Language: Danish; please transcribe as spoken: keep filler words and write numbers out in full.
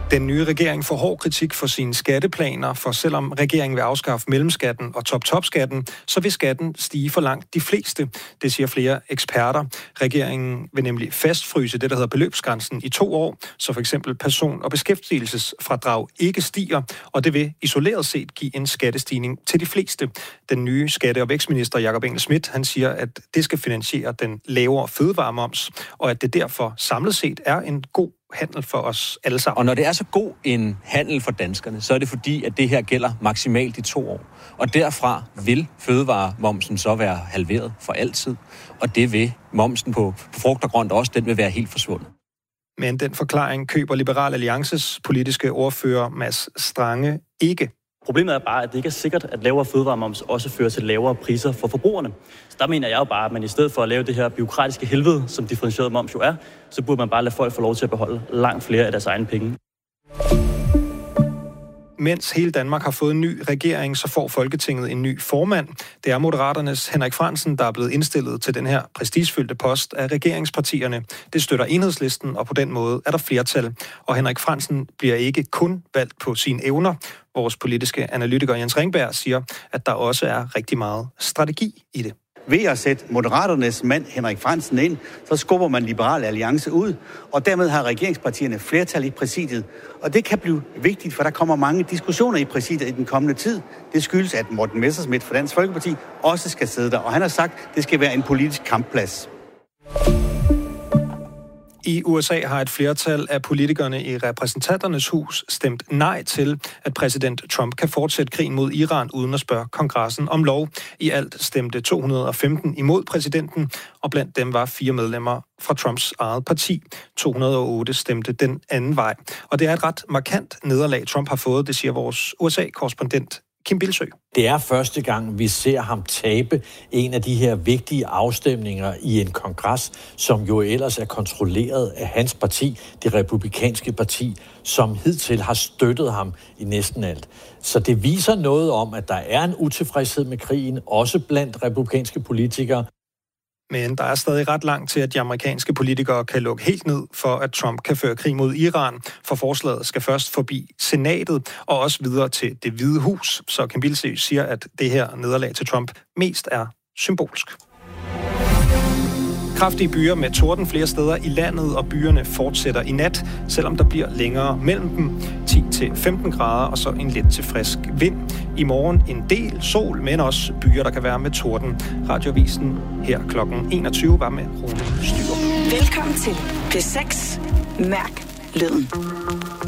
Den nye regering får hård kritik for sine skatteplaner, for selvom regeringen vil afskaffe mellemskatten og top-top-skatten, så vil skatten stige for langt de fleste. Det siger flere eksperter. Regeringen vil nemlig fastfryse det, der hedder beløbsgrænsen i to år, så for eksempel person- og beskæftigelsesfradrag ikke stiger, og det vil isoleret set give en skattestigning til de fleste. Den nye skatte- og vækstminister Jakob Engel-Schmidt, han siger, at det skal finansiere den lavere fødevaremoms, og at det derfor samlet set er en god handel for os alle sammen. Og når det er så god en handel for danskerne, så er det fordi, at det her gælder maksimalt i to år. Og derfra vil fødevaremomsen så være halveret for altid. Og det vil momsen på frugt og grønt også, den vil være helt forsvundet. Men den forklaring køber Liberal Alliances politiske ordfører Mads Strange ikke. Problemet er bare, at det ikke er sikkert, at lavere fødevaremoms også fører til lavere priser for forbrugerne. Så der mener jeg jo bare, at man i stedet for at lave det her bureaukratiske helvede, som differentieret moms jo er, så burde man bare lade folk få lov til at beholde langt flere af deres egne penge. Mens hele Danmark har fået en ny regering, så får Folketinget en ny formand. Det er Moderaternes Henrik Frandsen, der er blevet indstillet til den her prestigefyldte post af regeringspartierne. Det støtter Enhedslisten, og på den måde er der flertal. Og Henrik Frandsen bliver ikke kun valgt på sine evner. Vores politiske analytiker Jens Ringberg siger, at der også er rigtig meget strategi i det. Ved at sætte Moderaternes mand Henrik Frandsen ind, så skubber man Liberal Alliance ud, og dermed har regeringspartierne flertal i præsidiet. Og det kan blive vigtigt, for der kommer mange diskussioner i præsidiet i den kommende tid. Det skyldes, at Morten Messerschmidt fra Dansk Folkeparti også skal sidde der, og han har sagt, at det skal være en politisk kampplads. I U S A har et flertal af politikerne i repræsentanternes hus stemt nej til, at præsident Trump kan fortsætte krigen mod Iran uden at spørge kongressen om lov. I alt stemte to hundrede og femten imod præsidenten, og blandt dem var fire medlemmer fra Trumps eget parti. to hundrede og otte stemte den anden vej. Og det er et ret markant nederlag, Trump har fået, det siger vores U S A-korrespondent Kim Bilsø. Det er første gang, vi ser ham tabe en af de her vigtige afstemninger i en kongres, som jo ellers er kontrolleret af hans parti, det republikanske parti, som hidtil har støttet ham i næsten alt. Så det viser noget om, at der er en utilfredshed med krigen, også blandt republikanske politikere. Men der er stadig ret langt til, at de amerikanske politikere kan lukke helt ned for, at Trump kan føre krig mod Iran. For forslaget skal først forbi senatet og også videre til Det Hvide Hus. Så Kim Bilsø siger, at det her nederlag til Trump mest er symbolsk. Kraftige byer med torden flere steder i landet, og byerne fortsætter i nat, selvom der bliver længere mellem dem. ti til femten grader, og så en lidt til frisk vind. I morgen en del sol, men også byer, der kan være med torden. Radioavisen her klokken enogtyve var med Rune Styrup. Velkommen til P seks. Mærk lyden.